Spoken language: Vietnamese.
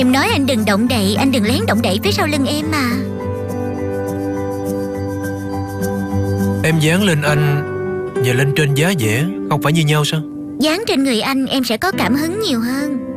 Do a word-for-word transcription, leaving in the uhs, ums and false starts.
Em nói anh đừng động đậy, anh đừng lén động đậy phía sau lưng em mà. Em dán lên anh và lên trên giá vẽ không phải như nhau sao? Dán trên người anh em sẽ có cảm hứng nhiều hơn.